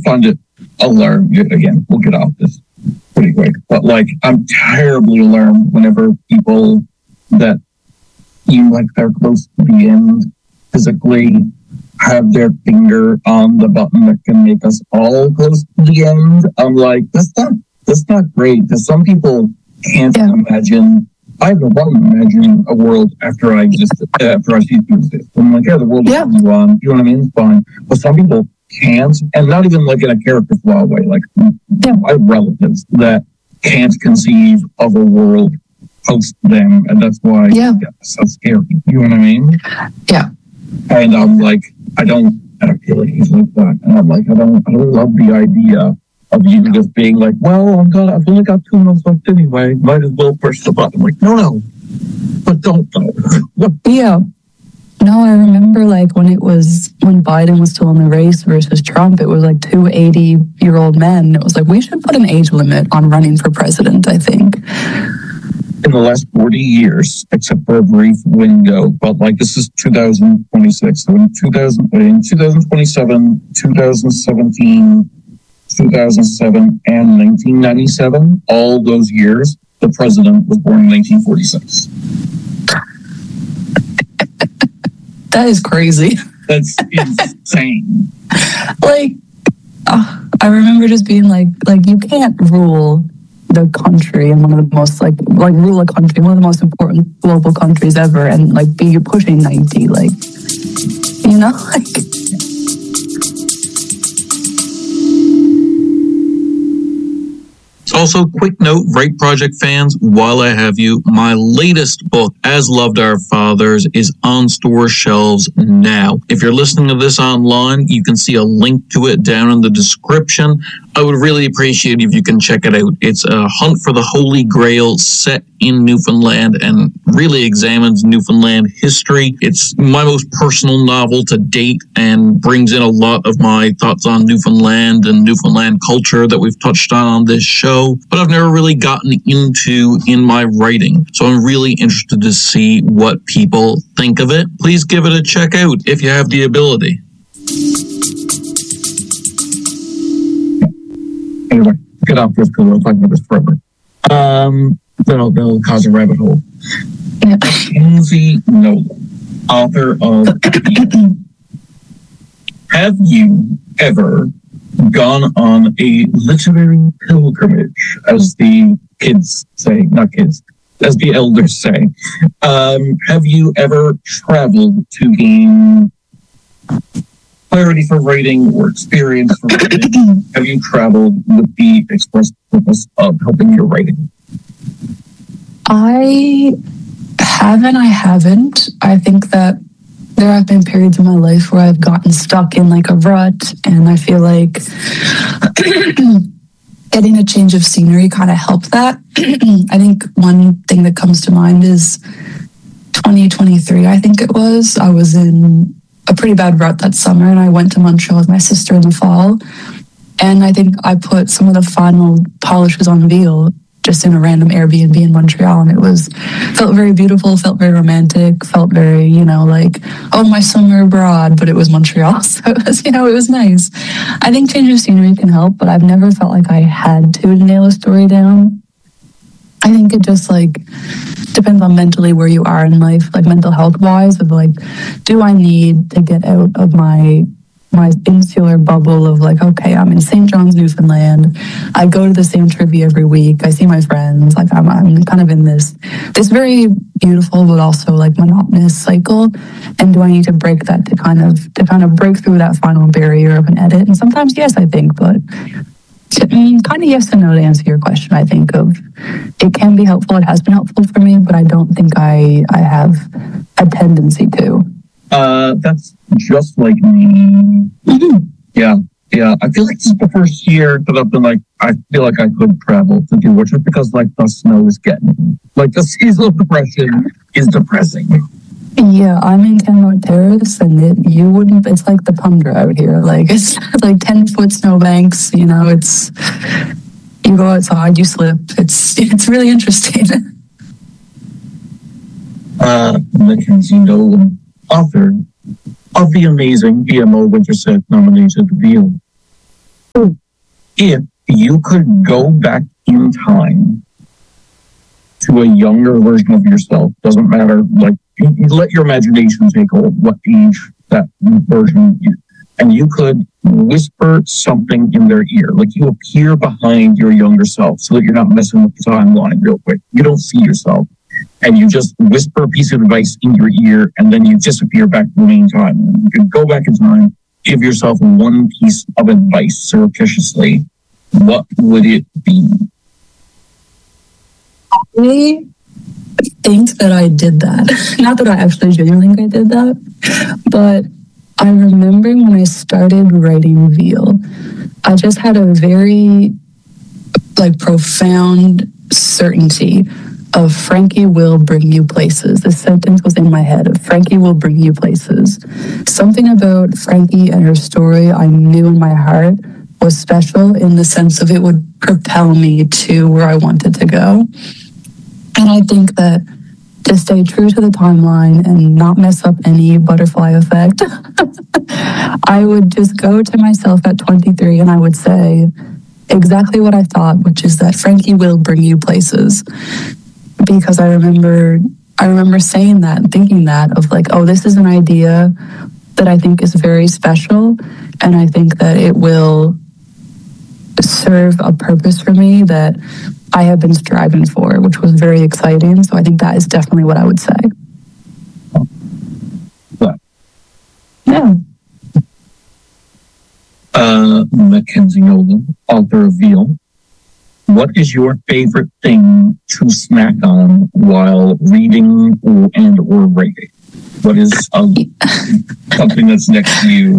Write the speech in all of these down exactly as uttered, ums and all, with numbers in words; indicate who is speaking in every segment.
Speaker 1: find it alarming. Again, we'll get off this pretty quick. But like, I'm terribly alarmed whenever people that seem like they're close to the end physically have their finger on the button that can make us all close to the end. I'm like, that's not that's not great. Because some people can't yeah. imagine. I have no problem imagining a world after I exist, after I cease to exist. I'm like, yeah, the world
Speaker 2: yeah.
Speaker 1: is on. You know what I mean? It's fine. But some people can't, and not even like in a character flaw way. Like, yeah. I have relatives that can't conceive of a world post them, and that's why
Speaker 2: yeah.
Speaker 1: it's so scary. You know what I mean?
Speaker 2: Yeah.
Speaker 1: And I'm like, I don't, I don't feel like he's like that. And I'm like, I don't, I don't love the idea of you just being like, well, I'm gonna, I've only got two months left anyway. Might as well push the button. I'm like, no, no, but don't though.
Speaker 2: Yeah. No, I remember like when it was, when Biden was still in the race versus Trump, it was like two eighty-year-old men. It was like, we should put an age limit on running for president, I think.
Speaker 1: In the last forty years, except for a brief window, but like this is two thousand twenty-six. So in, two thousand, in twenty twenty-seven, twenty seventeen, two thousand seven, and nineteen ninety-seven, all those years, the president was born in nineteen forty-six.
Speaker 2: That is crazy.
Speaker 1: That's insane.
Speaker 2: Like, uh, I remember just being like, like you can't rule the country and one of the most like like rule a country, one of the most important global countries ever, and like be pushing ninety, like, you know, like.
Speaker 3: Also, quick note, Right Project fans, while I have you, my latest book, As Loved Our Fathers, is on store shelves now. If you're listening to this online, you can see a link to it down in the description. I would really appreciate it if you can check it out. It's a hunt for the Holy Grail set in Newfoundland and really examines Newfoundland history. It's my most personal novel to date and brings in a lot of my thoughts on Newfoundland and Newfoundland culture that we've touched on on this show, but I've never really gotten into in my writing. So I'm really interested to see what people think of it. Please give it a check out if you have the ability.
Speaker 1: Anyway, get off this because we'll talk about this forever. Um, that'll, that'll cause a rabbit hole.
Speaker 2: Yeah.
Speaker 1: Lindsay Nolan, author of Have you ever gone on a literary pilgrimage, as the kids say, not kids, as the elders say? Um, have you ever traveled to gain clarity for writing or experience for writing? Have you traveled with the express purpose of helping your writing?
Speaker 2: I haven't, I haven't. I think that there have been periods in my life where I've gotten stuck in like a rut, and I feel like getting a change of scenery kind of helped that. I think one thing that comes to mind is twenty twenty-three, I think it was. I was in a pretty bad rut that summer, and I went to Montreal with my sister in the fall. And I think I put some of the final polishes on Veal just in a random Airbnb in Montreal, and it was felt very beautiful, felt very romantic, felt very, you know, like, oh, my summer abroad, but it was Montreal, so it was, you know, it was nice. I think change of scenery can help, but I've never felt like I had to nail a story down. I think it just like depends on mentally where you are in life, like mental health wise, of like, do I need to get out of my my insular bubble of like, okay, I'm in Saint John's, Newfoundland. I go to the same trivia every week. I see my friends. Like I'm, I'm kind of in this, this very beautiful, but also like monotonous cycle. And do I need to break that to kind of, to kind of break through that final barrier of an edit? And sometimes, yes, I think, but I mean, kind of yes and no to answer your question. I think of, it can be helpful. It has been helpful for me, but I don't think I, I have a tendency to.
Speaker 1: Uh, that's just like me.
Speaker 2: Mm-hmm.
Speaker 1: Yeah, yeah. I feel like this is the first year that I've been like, I feel like I could travel to do it just because like the snow is getting, like the seasonal depression is depressing.
Speaker 2: Yeah, I'm in Kenmore Terrace, and it, you wouldn't, it's like the tundra out here. Like, it's like ten foot snowbanks, you know, it's, you go outside, you slip. It's, it's really interesting.
Speaker 1: Uh, Mackenzie Nolan, author of the amazing B M O Winterset nominated Veal. If you could go back in time to a younger version of yourself, doesn't matter, like, you, you let your imagination take hold, what age that version is, and you could whisper something in their ear, like you appear behind your younger self so that you're not messing with the timeline real quick. You don't see yourself, and you just whisper a piece of advice in your ear, and then you disappear back to the main time. You could go back in time, give yourself one piece of advice surreptitiously. What would it be?
Speaker 2: I think that I did that. Not that I actually genuinely think I did that, but I remember when I started writing Veal, I just had a very like profound certainty of Frankie will bring you places. The sentence was in my head of Frankie will bring you places. Something about Frankie and her story I knew in my heart was special in the sense of it would propel me to where I wanted to go. And I think that to stay true to the timeline and not mess up any butterfly effect, I would just go to myself at twenty-three and I would say exactly what I thought, which is that Frankie will bring you places. Because I remember, I remember saying that and thinking that of like, oh, this is an idea that I think is very special, and I think that it will serve a purpose for me that I have been striving for, which was very exciting. So I think that is definitely what I would say.
Speaker 1: What?
Speaker 2: Yeah.
Speaker 1: Uh, Mackenzie Nolan, author of Veal. What is your favorite thing to snack on while reading or, and or writing? What is um, something that's next to you?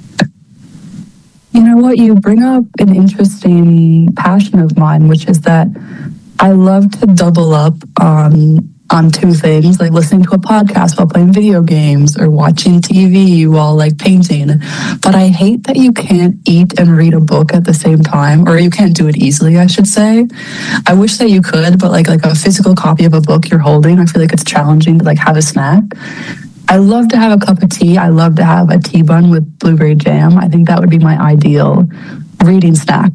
Speaker 2: You know what? You bring up an interesting passion of mine, which is that I love to double up on on two things, like listening to a podcast while playing video games or watching T V while like painting. But I hate that you can't eat and read a book at the same time, or you can't do it easily, I should say. I wish that you could, but like like a physical copy of a book you're holding, I feel like it's challenging to like have a snack. I love to have a cup of tea. I love to have a tea bun with blueberry jam. I think that would be my ideal reading snack.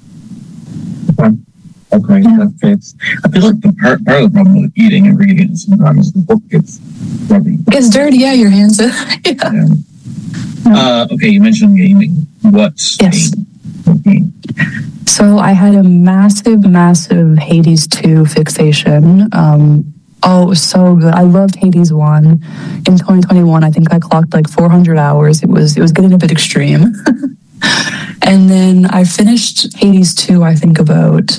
Speaker 1: Okay, okay
Speaker 2: Yeah.
Speaker 1: that fits. I feel like the part, part of the problem with eating and reading is sometimes the book gets grubby.
Speaker 2: It gets dirty, yeah, your hands. yeah.
Speaker 1: Yeah. Uh, okay, you mentioned gaming. What's
Speaker 2: Yes.
Speaker 1: game?
Speaker 2: So I had a massive, massive Hades two fixation. Um, oh, it was so good. I loved Hades one. In twenty twenty-one, I think I clocked like four hundred hours. It was it was getting a bit extreme. And then I finished Hades two, I think about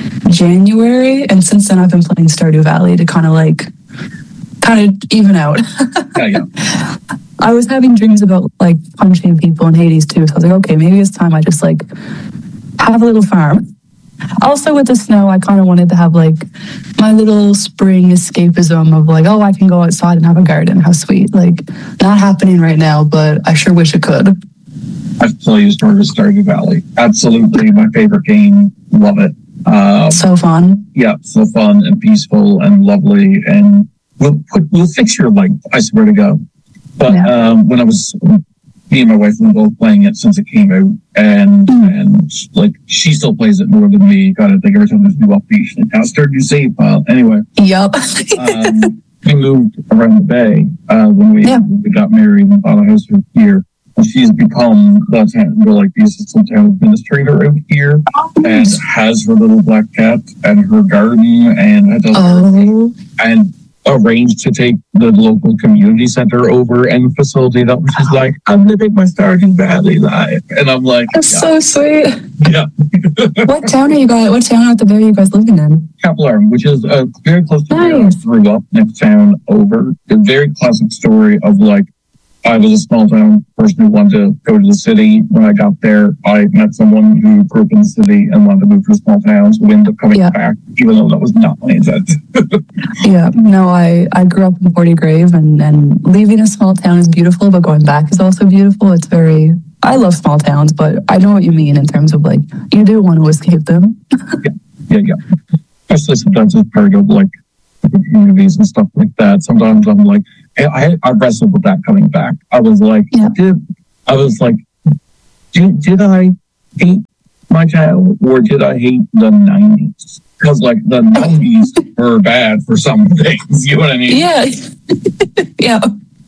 Speaker 2: January. And since then, I've been playing Stardew Valley to kind of like, kind of even out.
Speaker 1: Yeah, yeah.
Speaker 2: I was having dreams about like punching people in Hades too. So I was like, okay, maybe it's time I just like have a little farm. Also with the snow, I kind of wanted to have like my little spring escapism of like, oh, I can go outside and have a garden. How sweet. Like not happening right now, but I sure wish it could.
Speaker 1: I've played Stardew Valley. Absolutely my favorite game. Love it. Um,
Speaker 2: So fun.
Speaker 1: yeah, so fun and peaceful and lovely, and we'll put we'll fix your life. I swear to God. But
Speaker 2: Yeah.
Speaker 1: um, when I was, me and my wife were both playing it since it came out, and
Speaker 2: Mm.
Speaker 1: and like she still plays it more than me. God, I think every time there's a new update, she's like, "Now start your save file." Anyway,
Speaker 2: Yup.
Speaker 1: um, we moved around the bay uh, when we
Speaker 2: Yeah.
Speaker 1: we got married and bought a house here. And she's become the town, like the assistant town administrator out here, and has her little black cat and her garden, and does everything.
Speaker 2: Oh,
Speaker 1: And arranged to take the local community center over and facilitate that. She's like, I'm living my Stardew Valley life. And I'm like,
Speaker 2: that's
Speaker 1: yeah,
Speaker 2: so sweet.
Speaker 1: yeah.
Speaker 2: What town are you guys? What town out the bay are you guys living in?
Speaker 1: Capillarm, which is uh, very close to where I
Speaker 2: Nice.
Speaker 1: grew up, next town over. A very classic story of like, I was a small town person who wanted to go to the city. When I got there, I met someone who grew up in the city and wanted to move to a small town, so we ended up coming
Speaker 2: Yeah.
Speaker 1: back, even though that was not my intent.
Speaker 2: Yeah, no, I, I grew up in Forty Grave, and, and leaving a small town is beautiful, but going back is also beautiful. It's very, I love small towns, but I know what you mean in terms of like, you do want to escape them.
Speaker 1: Yeah, yeah. Especially sometimes as part of like communities and stuff like that. Sometimes I'm like, I, I wrestled with that coming back. I was like,
Speaker 2: Yeah.
Speaker 1: did I was like, did, did I hate my child, or did I hate the nineties? Because, like, the nineties were bad for some things. You know what I mean?
Speaker 2: Yeah. yeah.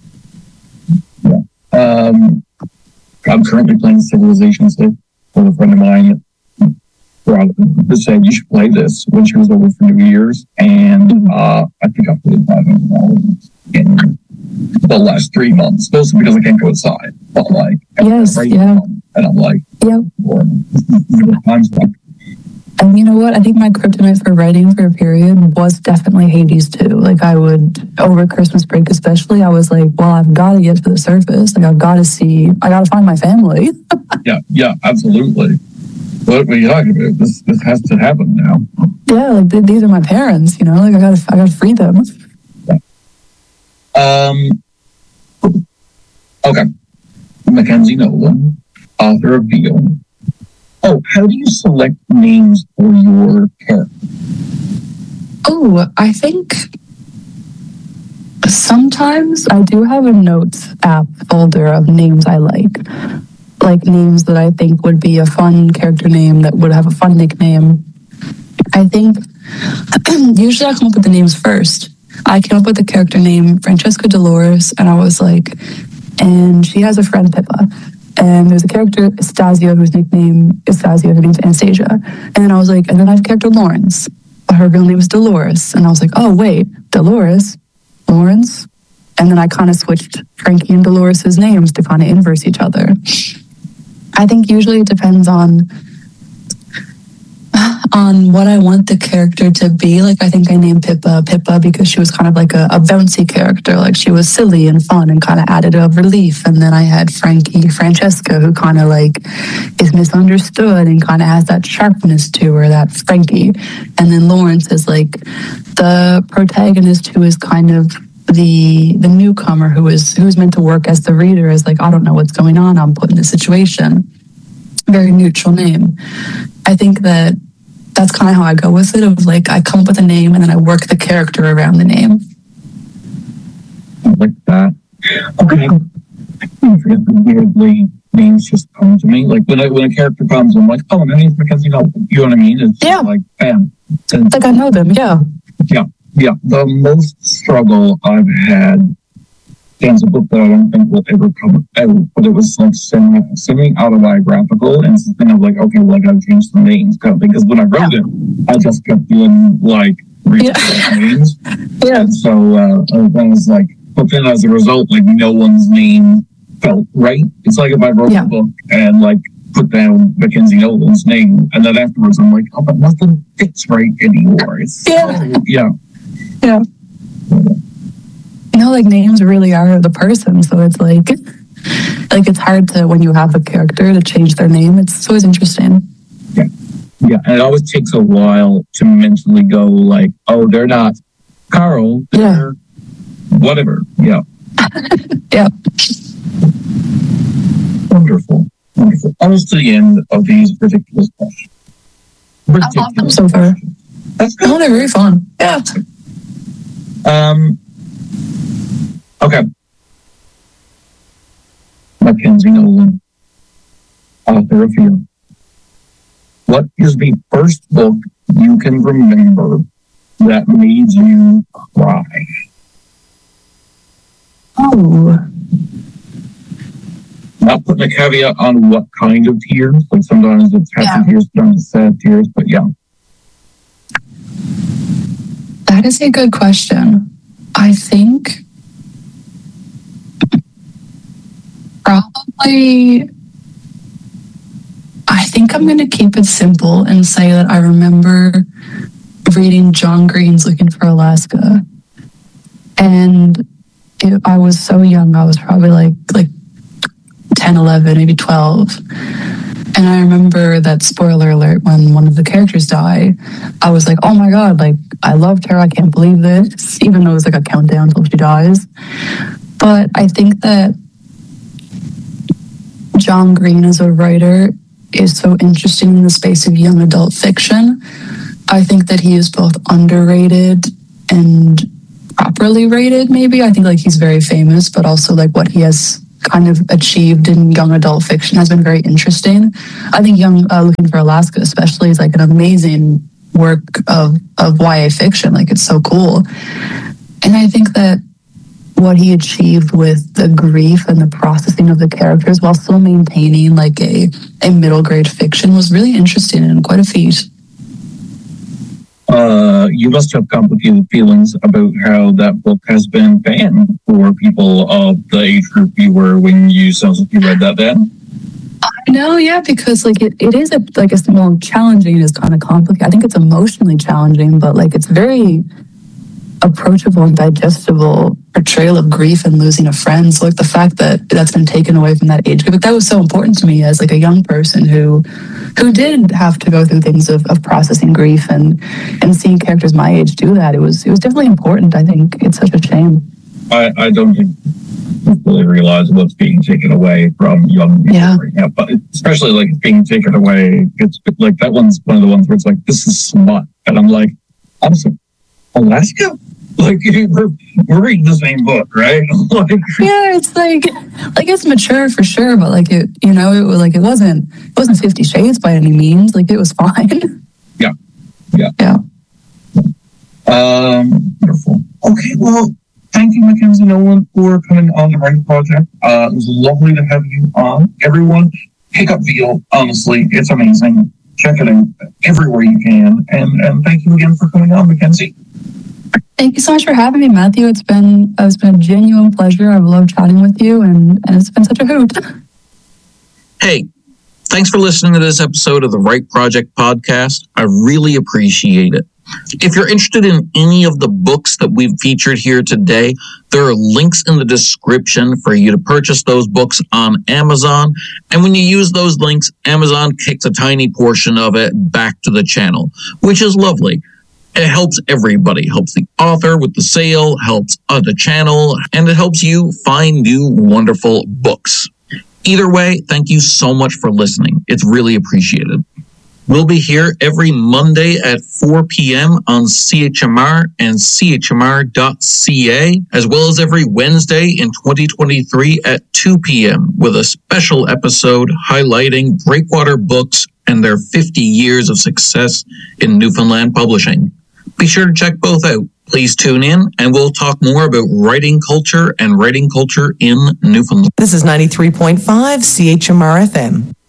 Speaker 1: Yeah. Um, I'm currently playing Civilization six with a friend of mine. Who said you should play this when she was over for New Year's, and uh, I think I played five hundred dollars in the last three months, mostly because I can't go outside. But like,
Speaker 2: yes, yeah,
Speaker 1: and I'm like,
Speaker 2: yeah.
Speaker 1: I'm stuck.
Speaker 2: And you know what? I think my kryptonite for writing for a period was definitely Hades too. Like I would, over Christmas break especially, I was like, well, I've got to get to the surface. Like I've got to see, I got to find my family.
Speaker 1: yeah, yeah, absolutely. What are you talking about? This this has to happen now.
Speaker 2: Yeah, like th- these are my parents, you know. Like I gotta I gotta free them.
Speaker 1: Um. Okay. Mackenzie Nolan, author of Veal. Oh, how do you select names for your character?
Speaker 2: Oh, I think sometimes I do have a notes app folder of names I like. Like names that I think would be a fun character name that would have a fun nickname. I think usually I come up with the names first. I came up with the character name Francesca Dolores, and I was like, and she has a friend Pippa. And there's a character, Stasia, whose nickname is Stasia, who means Anastasia. And then I was like, and then I have character Lawrence. Her real name is Dolores. And I was like, oh, wait, Dolores? Lawrence? And then I kind of switched Frankie and Dolores' names to kind of inverse each other. I think usually it depends on on what I want the character to be. Like, I think I named Pippa Pippa because she was kind of like a, a bouncy character. Like, she was silly and fun and kind of added a relief. And then I had Frankie Francesca, who kind of like is misunderstood and kind of has that sharpness to her, that Frankie. And then Lawrence is like the protagonist who is kind of the the newcomer who is who's meant to work as the reader, is like, I don't know what's going on, I'm put in this situation. Very neutral name. I think that that's kind of how I go with it, of like I come up with a name and then I work the character around the name.
Speaker 1: I like that. Okay. I forget the weirdly names just come to me. Like when I, when a character comes, I'm like, oh, my name's Mackenzie Nolan. You know what I mean? It's
Speaker 2: yeah.
Speaker 1: like, bam.
Speaker 2: It's like I know them, yeah.
Speaker 1: Yeah. Yeah, the most struggle I've had, and a book that I don't think will ever come out, but it was like semi, semi-autobiographical, and something I'm like, okay, well, I gotta change some names, kind of thing, because when I wrote yeah. it, I just kept doing, like, ridiculous yeah. names. Yeah. And so uh, I was like, but then as a result, like, no one's name felt right. It's like if I wrote yeah. a book and, like, put down Mackenzie Nolan's name, and then afterwards I'm like, oh, but nothing fits right anymore. It's
Speaker 2: yeah.
Speaker 1: So, yeah.
Speaker 2: Yeah. You know, like names really are the person, so it's like, like it's hard to, when you have a character, to change their name. It's, it's always interesting.
Speaker 1: Yeah. Yeah, and it always takes a while to mentally go like, oh, they're not Carl, they're yeah. whatever. Yeah.
Speaker 2: yeah.
Speaker 1: Wonderful. Wonderful. Almost to the end of these ridiculous questions.
Speaker 2: Ridiculous I love them so far. That's good. Oh, they're very fun. Yeah.
Speaker 1: Um. Okay. Mackenzie Nolan, author of Veal. What is the first book you can remember that made you cry?
Speaker 2: Oh.
Speaker 1: Not putting a caveat on what kind of tears. Like sometimes it's happy yeah. tears, sometimes it's sad tears, but yeah.
Speaker 2: That is a good question. I think probably, I think I'm going to keep it simple and say that I remember reading John Green's Looking for Alaska. And it, I was so young. I was probably like, like ten, eleven, maybe twelve. And I remember that, spoiler alert, when one of the characters died, I was like, oh my God, like, I loved her. I can't believe this, even though it was like a countdown until she dies. But I think that John Green as a writer is so interesting in the space of young adult fiction. I think that he is both underrated and properly rated, maybe. I think like he's very famous, but also like what he has kind of achieved in young adult fiction has been very interesting. I think Young uh, Looking for Alaska especially is like an amazing work of, of Y A fiction. Like, it's so cool. And I think that what he achieved with the grief and the processing of the characters while still maintaining like a, a middle grade fiction was really interesting and quite a feat.
Speaker 1: Uh, you must have complicated feelings about how that book has been banned for people of the age group you were when you sounds like you read that then.
Speaker 2: No, yeah, because like it, it is a like it's well challenging is kind of complicated. I think it's emotionally challenging, but like it's very approachable and digestible portrayal of grief and losing a friend. So like the fact that that's been taken away from that age group, but that was so important to me as like a young person who who did have to go through things of, of processing grief and and seeing characters my age do that. It was it was definitely important. I think it's such a shame.
Speaker 1: I, I don't think people really realize what's being taken away from young people
Speaker 2: yeah.
Speaker 1: right now, but especially like being taken away. It's like that one's one of the ones where it's like, this is smut, and I'm like, I'm so Alaska. Like we're, we're reading the same book, right? Like,
Speaker 2: yeah, it's like like it's mature for sure, but like it, you know, it was like it wasn't it wasn't Fifty Shades by any means. Like it was fine.
Speaker 1: Yeah, yeah,
Speaker 2: yeah.
Speaker 1: Um, wonderful. Okay, well, thank you, Mackenzie Nolan, for coming on the Writing Project. Uh, it was lovely to have you on. Everyone, pick up Veal. Honestly, it's amazing. Check it out everywhere you can, and and thank you again for coming on, Mackenzie.
Speaker 2: Thank you so much for having me, Matthew. It's been it's been a genuine pleasure. I've loved chatting with you, and, and it's been such a hoot.
Speaker 3: Hey, thanks for listening to this episode of the Write Project podcast. I really appreciate it. If you're interested in any of the books that we've featured here today, there are links in the description for you to purchase those books on Amazon. And when you use those links, Amazon kicks a tiny portion of it back to the channel, which is lovely. It helps everybody. It helps the author with the sale, helps uh, the channel, and it helps you find new wonderful books. Either way, thank you so much for listening. It's really appreciated. We'll be here every Monday at four p.m. on C H M R and C H M R dot C A, as well as every Wednesday in twenty twenty-three at two p.m. with a special episode highlighting Breakwater Books and their fifty years of success in Newfoundland publishing. Be sure to check both out. Please tune in, and we'll talk more about writing culture and writing culture in Newfoundland.
Speaker 4: This is ninety-three point five C H M R F M.